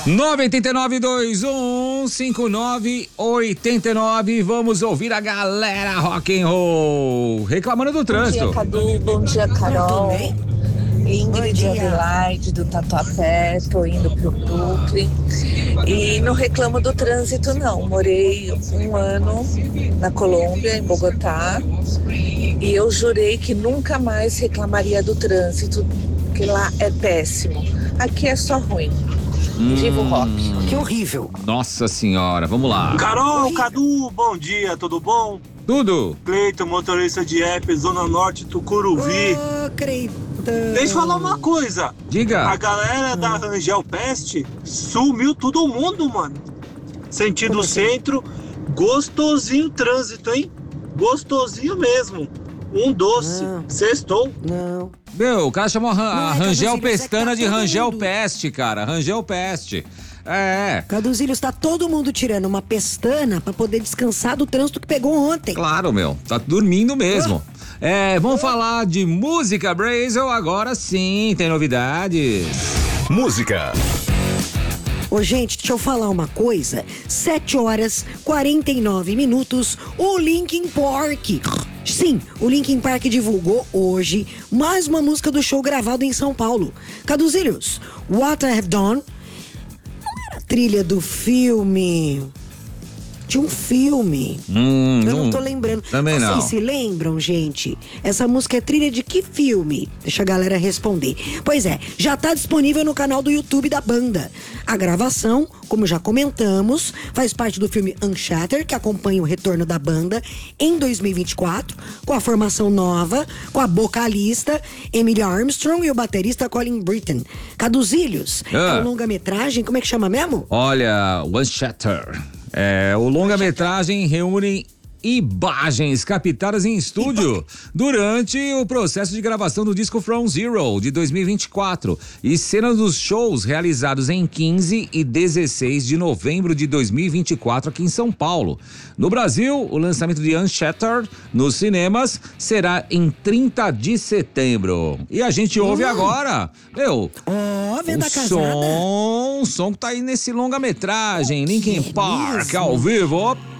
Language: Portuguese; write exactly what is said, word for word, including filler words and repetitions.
nove oito nove dois um cinco nove oito nove. Vamos ouvir a galera rock and roll reclamando do trânsito. Bom dia, Cadu. Bom dia, Carol. Ingrid Adelaide do Tatuapé. Tô indo pro Brooklyn. E não reclamo do trânsito, não. Morei um ano na Colômbia, em Bogotá. E eu jurei que nunca mais reclamaria do trânsito, que lá é péssimo. Aqui é só ruim. Hum, Viva o rock. Que horrível. Nossa senhora, vamos lá. Carol, Cadu, bom dia, tudo bom? Tudo. Cleiton, motorista de app, Zona Norte, Tucuruvi. Ô, Cleiton. Deixa eu falar uma coisa. Diga. A galera da Rangel Pest sumiu todo mundo, mano. Sentido assim? centro, gostosinho o trânsito, hein? Gostosinho mesmo. Um doce. Não. Sextou. Não. Meu, o cara chamou a, Ran- a Não é, Rangel Caduzílio, isso é que Pestana tá de todo Rangel mundo. Peste, cara. Rangel Peste. É, Caduzílio, está todo mundo tirando uma pestana pra poder descansar do trânsito que pegou ontem. claro, meu. Tá dormindo mesmo. É, vamos falar de música, Brazel. Agora sim, tem novidades. Música. Ô, gente, deixa eu falar uma coisa. sete horas, quarenta e nove minutos, o Linkin Park. Sim, o Linkin Park divulgou hoje mais uma música do show gravado em São Paulo. Caduzílios, What I Have Done não era a trilha do filme... De um filme. Hum, Eu não tô lembrando. Também Vocês não. se lembram, gente? Essa música é trilha de que filme? Deixa a galera responder. Pois é, já tá disponível no canal do YouTube da banda. A gravação, como já comentamos, faz parte do filme Unshattered, que acompanha o retorno da banda em dois mil e vinte e quatro, com a formação nova, com a vocalista Emily Armstrong e o baterista Colin Britton. Caduzílios, Ah. é um longa-metragem, como é que chama mesmo? Olha, One Shatter. É, o longa-metragem reúne imagens captadas em estúdio durante o processo de gravação do disco From Zero de dois mil e vinte e quatro e cenas dos shows realizados em quinze e dezesseis de novembro de dois mil e vinte e quatro aqui em São Paulo. No Brasil, o lançamento de Unshattered nos cinemas será em trinta de setembro. E a gente ouve agora, meu, Ó, venda o casada. som, o som que tá aí nesse longa-metragem, Linkin Park, ao vivo.